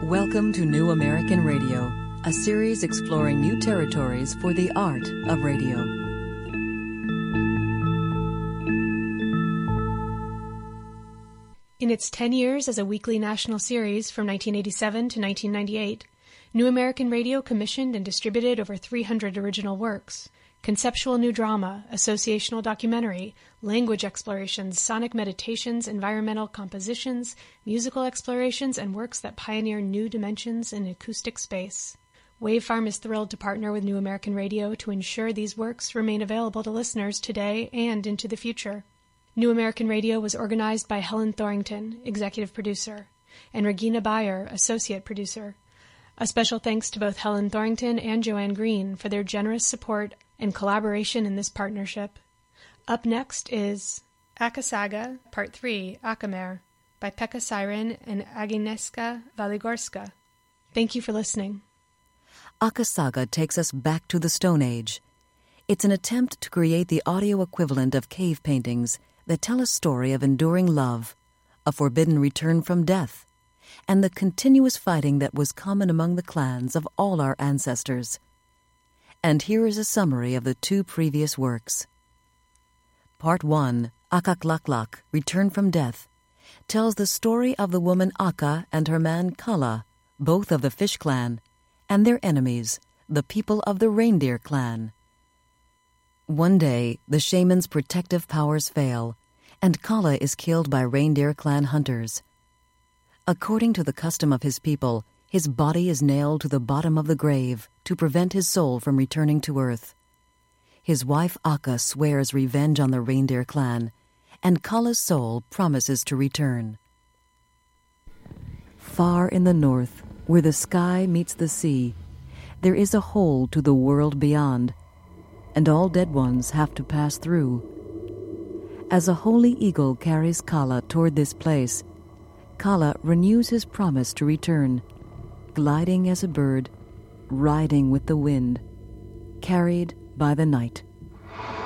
Welcome to New American Radio, a series exploring new territories for the art of radio. In its 10 years as a weekly national series from 1987 to 1998, New American Radio commissioned and distributed over 300 original works. Conceptual new drama, associational documentary, language explorations, sonic meditations, environmental compositions, musical explorations, and works that pioneer new dimensions in acoustic space. Wavefarm is thrilled to partner with New American Radio to ensure these works remain available to listeners today and into the future. New American Radio was organized by Helen Thorington, executive producer, and Regina Bayer, associate producer. A special thanks to both Helen Thorington and Joanne Green for their generous support and collaboration in this partnership. Up next is Akasaga, Part 3, Akamer, by Pekka Siren and Agnieszka Waligorska. Thank you for listening. Akasaga takes us back to the Stone Age. It's an attempt to create the audio equivalent of cave paintings that tell a story of enduring love, a forbidden return from death, and the continuous fighting that was common among the clans of all our ancestors. And here is a summary of the two previous works. Part 1, Akaklaklak, Return from Death, tells the story of the woman Aka and her man Kala, both of the Fish Clan, and their enemies, the people of the Reindeer Clan. One day, the shaman's protective powers fail, and Kala is killed by Reindeer Clan hunters. According to the custom of his people, his body is nailed to the bottom of the grave to prevent his soul from returning to Earth. His wife Aka swears revenge on the Reindeer Clan, and Kala's soul promises to return. Far in the north, where the sky meets the sea, there is a hole to the world beyond, and all dead ones have to pass through. As a holy eagle carries Kala toward this place, Kala renews his promise to return, gliding as a bird, riding with the wind, carried by the night.